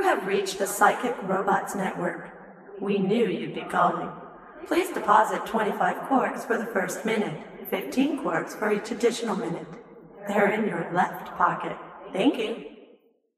have reached the Psychic Robots Network. We knew you'd be calling. Please deposit 25 quarks for the first minute, 15 quarks for each additional minute. They're in your left pocket. Thank you.